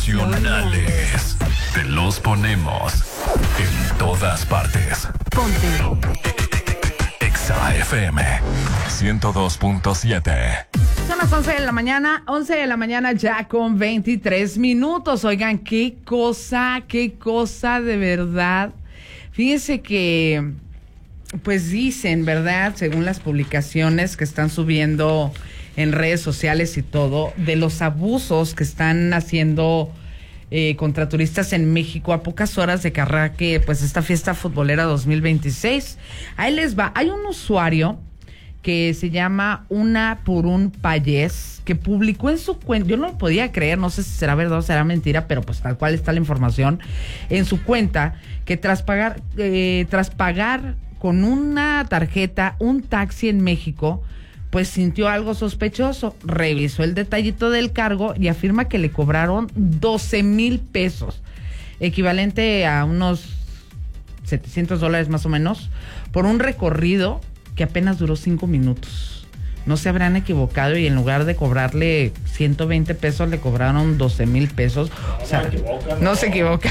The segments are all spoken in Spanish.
nacionales. Te los ponemos en todas partes. Ponte Exa FM 102.7. Son las 11 de la mañana ya con 23 minutos. Oigan, qué cosa de verdad. Fíjense que, pues dicen, ¿verdad? Según las publicaciones que están subiendo en redes sociales y todo, de los abusos que están haciendo contra turistas en México a pocas horas de que arranque pues esta fiesta futbolera 2026. Ahí les va. Hay un usuario que se llama Una por un Payés, que publicó en su cuenta, yo no lo podía creer, no sé si será verdad o será mentira, pero pues tal cual está la información, en su cuenta, que tras pagar con una tarjeta un taxi en México, pues sintió algo sospechoso, revisó el detallito del cargo y afirma que le cobraron 12,000 pesos, equivalente a unos $700 más o menos, por un recorrido que apenas duró 5 minutos. No se habrán equivocado y en lugar de cobrarle 120 pesos, le cobraron 12,000 pesos. O sea, no se equivoca.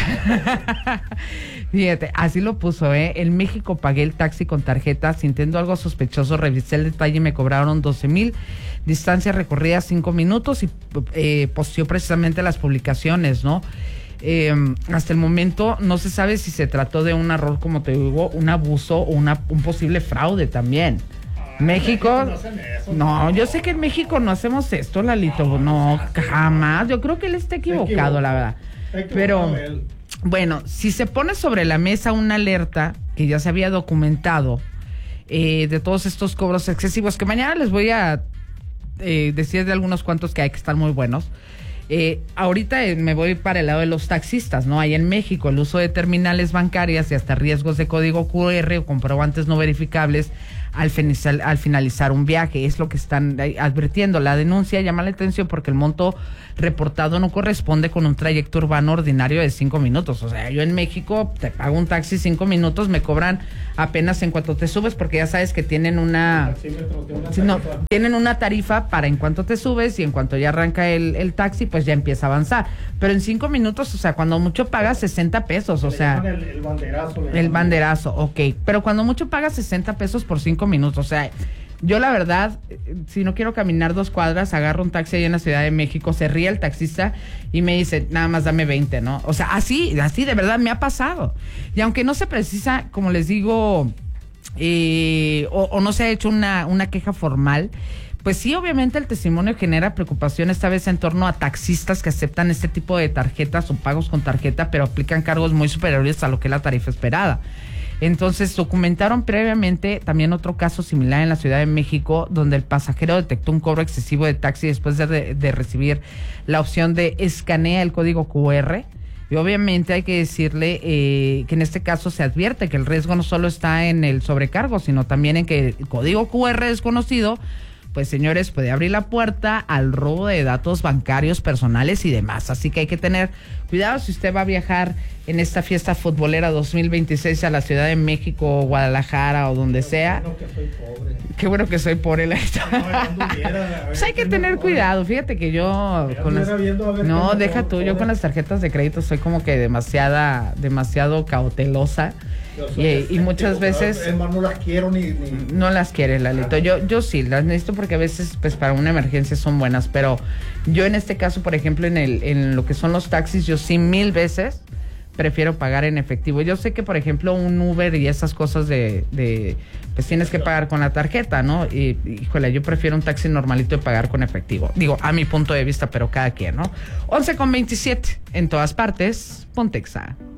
Fíjate, así lo puso, En México pagué el taxi con tarjeta, sintiendo algo sospechoso, revisé el detalle y me cobraron 12,000. Distancia recorrida 5 minutos y posteó precisamente las publicaciones, ¿no? Hasta el momento no se sabe si se trató de un error, como te digo, un abuso o un posible fraude también. México, no, yo sé que en México no hacemos esto, Lalito, no, jamás. Yo creo que él está equivocado, la verdad. Pero bueno, si se pone sobre la mesa una alerta que ya se había documentado de todos estos cobros excesivos, que mañana les voy a decir de algunos cuantos que hay que están muy buenos. Ahorita me voy para el lado de los taxistas, ¿no? Ahí en México, el uso de terminales bancarias y hasta riesgos de código QR o comprobantes no verificables al finalizar un viaje, es lo que están advirtiendo. La denuncia llama la atención porque el monto reportado no corresponde con un trayecto urbano ordinario de 5 minutos. O sea, yo en México te pago un taxi 5 minutos, me cobran apenas en cuanto te subes, porque ya sabes que tienen tienen una tarifa para en cuanto te subes, y en cuanto ya arranca el taxi, pues ya empieza a avanzar. Pero en 5 minutos, o sea, cuando mucho pagas 60 pesos, o sea... El banderazo. El banderazo, ok. Pero cuando mucho pagas 60 pesos por 5 minutos, o sea... Yo la verdad, si no quiero caminar 2 cuadras, agarro un taxi ahí en la Ciudad de México, se ríe el taxista y me dice, nada más dame 20, ¿no? O sea, así de verdad me ha pasado. Y aunque no se precisa, como les digo, o no se ha hecho una queja formal, pues sí, obviamente el testimonio genera preocupación esta vez en torno a taxistas que aceptan este tipo de tarjetas o pagos con tarjeta, pero aplican cargos muy superiores a lo que es la tarifa esperada. Entonces, documentaron previamente también otro caso similar en la Ciudad de México, donde el pasajero detectó un cobro excesivo de taxi después de recibir la opción de escanea el código QR. Y obviamente hay que decirle que en este caso se advierte que el riesgo no solo está en el sobrecargo, sino también en que el código QR desconocido, pues señores, puede abrir la puerta al robo de datos bancarios personales y demás. Así que hay que tener cuidado si usted va a viajar en esta fiesta futbolera 2026 a la Ciudad de México, Guadalajara o donde sea. Qué bueno que soy pobre. Pues hay que tener cuidado. Fíjate que yo no, deja tú, yo con las tarjetas de crédito soy como que demasiado cautelosa. Y muchas veces no las quiero ni no las quiere, Lalito. Yo sí las necesito porque a veces pues para una emergencia son buenas, pero yo en este caso, por ejemplo, en lo que son los taxis, yo sí 1000 veces prefiero pagar en efectivo. Yo sé que, por ejemplo, un Uber y esas cosas pues tienes que pagar con la tarjeta, ¿no? Y híjole, yo prefiero un taxi normalito de pagar con efectivo. Digo, a mi punto de vista, pero cada quien, ¿no? 11:27 en todas partes, Ponte Exa.